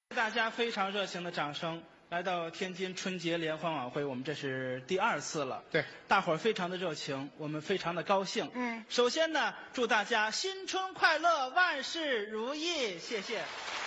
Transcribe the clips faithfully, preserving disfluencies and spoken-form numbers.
大家非常热情的掌声，来到天津春节联欢晚会，我们这是第二次了。 对， 大伙儿非常的热情，我们非常的高兴。 嗯， 首先呢，祝大家新春快乐，万事如意，谢谢。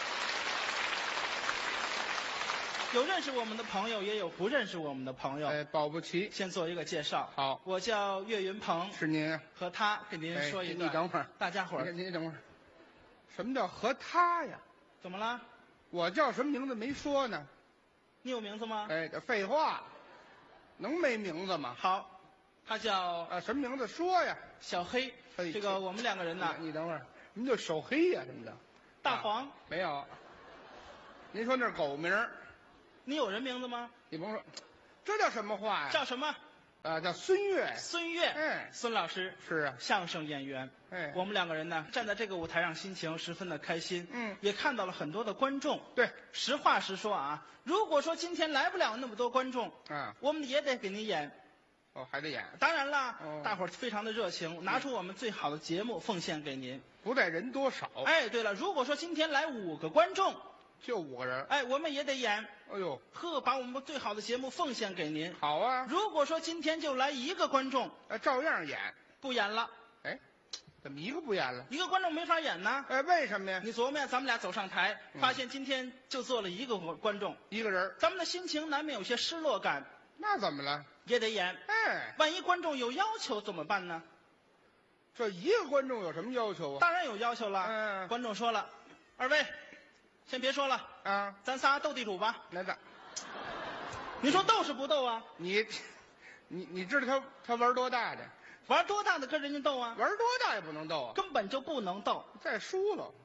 有认识我们的朋友，也有不认识我们的朋友。 哎，保不齐。 先做一个介绍。 好， 我叫岳云鹏， 是您。 和他给您说一个。 哎、你等会儿， 大家伙儿， 您等会儿。什么叫和他呀？ 怎么了？ 我叫什么名字没说呢？ 你有名字吗？ 哎，这废话，能没名字吗？ 好，他叫啊，什么名字说呀？ 小黑。 哎、 这个我们两个人呢？ 你等会儿，什么叫小黑呀？什么的？ 大黄、 啊、没有。您说那是狗名？ 你有人名字吗？ 你甭说，这叫什么话呀？ 叫什么？ 啊，叫孙越。 孙越。 哎， 孙老师是啊， 相声演员。 哎， 我们两个人呢，站在这个舞台上，心情十分的开心。 嗯， 也看到了很多的观众。 对， 实话实说啊，如果说今天来不了那么多观众， 啊， 我们也得给您演。 哦，还得演。 当然了， 哦、 大伙儿非常的热情，拿出我们最好的节目奉献给您。 不在人多少。 哎，对了，如果说今天来五个观众。 就五个人， 哎，我们也得演。 哎呦， 呵，把我们最好的节目奉献给您。 好啊。 如果说今天就来一个观众， 哎，照样演， 不演了。 哎，怎么一个不演了？ 一个观众没法演呢。 哎，为什么呀？ 你琢磨呀，咱们俩走上台， 嗯、 发现今天就坐了一个观众， 一个人， 咱们的心情难免有些失落感。 那怎么了？ 也得演。 哎， 万一观众有要求怎么办呢？ 这一个观众有什么要求啊？ 当然有要求了。 嗯， 观众说了，二位。先别说了啊， 咱仨斗地主吧。 那咋？ 你说斗是不斗啊？ 你，你你知道他他玩多大的？ 玩多大的跟人家斗啊？ 玩多大也不能斗啊， 根本就不能斗。 再输了。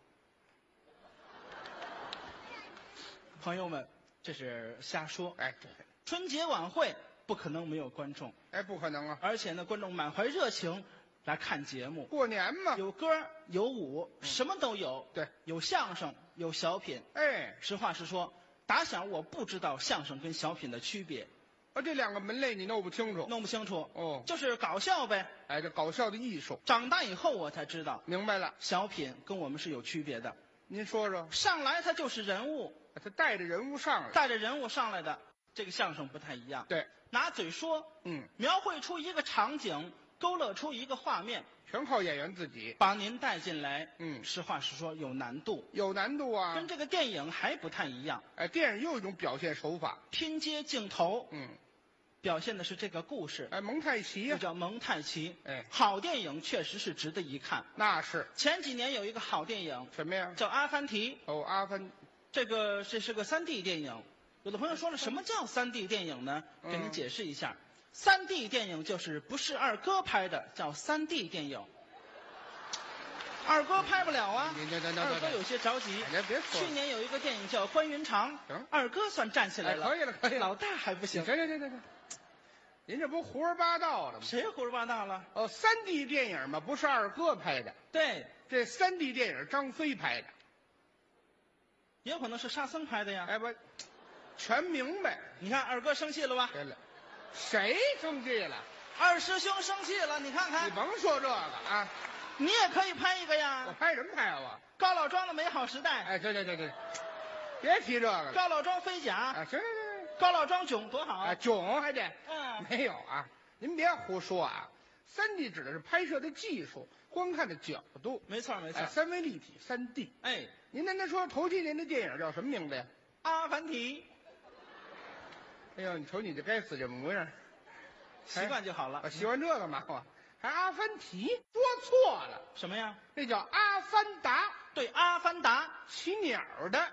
朋友们，这是瞎说。 哎，对， 春节晚会不可能没有观众。 哎，不可能啊！ 而且呢，观众满怀热情。来看节目， 过年嘛， 有歌有舞，嗯、什么都有。 对， 有相声，有小品。 哎， 实话实说，打小我不知道相声跟小品的区别。 啊，这两个门类你弄不清楚？ 弄不清楚。 哦， 就是搞笑呗。 哎，这搞笑的艺术。 长大以后我才知道， 明白了， 小品跟我们是有区别的。 您说说。 上来他就是人物， 他带着人物上来， 带着人物上来的，这个相声不太一样。 对， 拿嘴说， 嗯， 描绘出一个场景。勾勒出一个画面， 全靠演员自己把您带进来。 嗯， 实话实说，有难度， 有难度啊， 跟这个电影还不太一样。 哎，电影又有一种表现手法， 拼接镜头， 嗯， 表现的是这个故事。 哎，蒙太奇呀、 啊，叫蒙太奇。 哎， 好电影确实是值得一看。 那是。 前几年有一个好电影， 什么呀？ 叫《阿凡提》。 哦，阿凡， 这个这是个三 D 电影。有的朋友说了，什么叫三 D 电影呢？ 嗯、 给您解释一下。三 D 电影就是不是二哥拍的，叫三 D 电影。二哥拍不了啊，二哥有些着急。 哎、别说。 去年有一个电影叫《关云长》，二哥算站起来了。 哎、可以了，可以了。 老大还不行。 行行行行行，您这不胡说八道了吗？ 谁胡说八道了？ 哦，三 D 电影嘛，不是二哥拍的。 对， 这三 D 电影张飞拍的， 也有可能是沙僧拍的呀。 哎，我全明白。 你看二哥生气了吧？ 对了。谁生气了？ 二师兄生气了，你看看。 你甭说这个啊， 你也可以拍一个呀。 我拍什么拍啊？我高老庄的美好时代。 哎，对对对对，别提这个了。 高老庄飞甲。 啊，行行行。 高老庄囧多好啊，囧还得。 嗯。 没有啊，您别胡说啊。三 D 指的是拍摄的技术，观看的角度。 没错没错。 哎，三维立体三 D。 哎， 您刚才说头些年的电影叫什么名字呀？ 阿凡提。 哎呦，你瞅你这该死这模样， 习惯就好了。 啊，习惯这个嘛，我还阿凡提，说错了。 什么呀？ 那叫阿凡达。 对，阿凡达， 骑鸟的。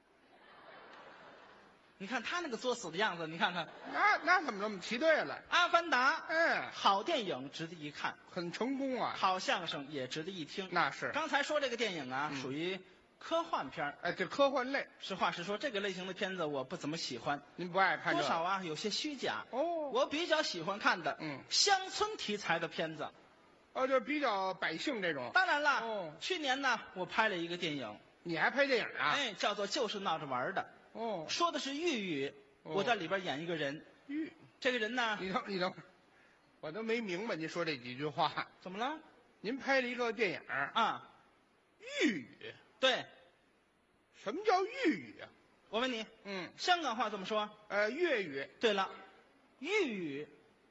你看他那个作死的样子，你看看。 那那怎么这么骑对了？ 阿凡达， 嗯， 好电影值得一看， 很成功啊。 好相声也值得一听。 那是。 刚才说这个电影啊， 嗯、 属于。科幻片哎，这科幻类。 实话实说，这个类型的片子我不怎么喜欢。 您不爱看这？ 多少啊，有些虚假。 哦， 我比较喜欢看的， 嗯， 乡村题材的片子。 哦，就比较百姓这种。 当然了， 哦， 去年呢，我拍了一个电影。 你还拍电影啊？ 哎，叫做《就是闹着玩的》。 哦， 说的是豫语， 哦、 我在里边演一个人。 豫， 这个人呢？ 你等，你等会儿，我都没明白您说这几句话。 怎么了？ 您拍了一个电影啊， 豫语。 对。 什么叫豫语啊？ 我问你， 嗯， 香港话怎么说？ 呃，粤语。 对了，豫语。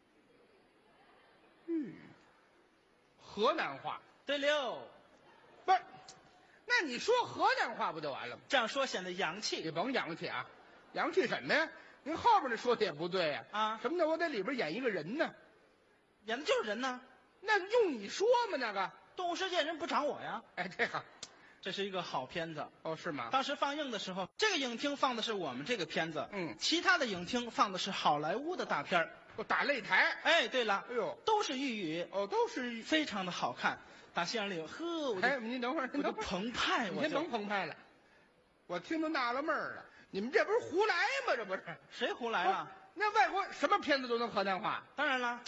豫语。河南话。 对了。 不是，那你说河南话不就完了吗？ 这样说显得洋气。 你甭洋气啊，洋气什么呀？您后边的说的也不对呀。 啊， 什么呢？我在里边演一个人呢。 演的就是人呢。 那用你说吗？那个动物世界人不找我呀。 哎，这个， 这是一个好片子。 哦，是吗？ 当时放映的时候，这个影厅放的是我们这个片子， 嗯， 其他的影厅放的是好莱坞的大片儿。 我打擂台。 哎，对了， 哎呦， 都是豫语。 哦，都是非常的好看。打戏院里，呵，我就哎，您等会儿， 我就澎湃，我您甭澎湃了，我听都纳了闷儿了，你们这不是胡来吗？这不是？ 谁胡来了？ 那外国什么片子都能河南话？ 当然了。